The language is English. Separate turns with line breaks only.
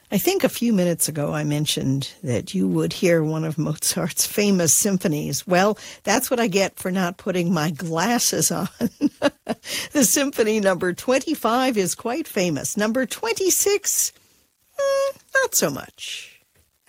I think a few minutes ago I mentioned that you would hear one of Mozart's famous symphonies. Well, that's what I get for not putting my glasses on. The symphony number 25 is quite famous. Number 26, not so much.